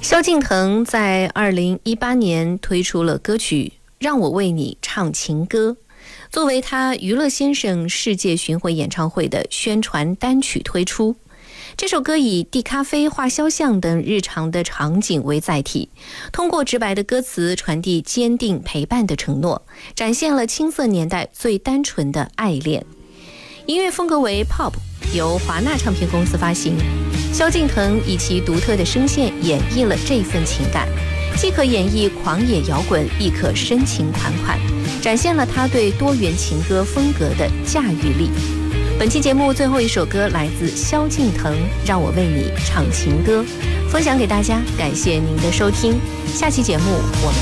萧敬腾在2018年推出了歌曲《让我为你唱情歌》，作为他娱乐先生世界巡回演唱会的宣传单曲推出。这首歌以递咖啡、画肖像等日常的场景为载体，通过直白的歌词传递坚定陪伴的承诺，展现了青涩年代最单纯的爱恋。音乐风格为 Pop， 由华纳唱片公司发行。萧敬腾以其独特的声线演绎了这份情感，既可演绎狂野摇滚，亦可深情款款，展现了他对多元情歌风格的驾驭力。本期节目最后一首歌来自萧敬腾，《让我为你唱情歌》，分享给大家，感谢您的收听。下期节目我们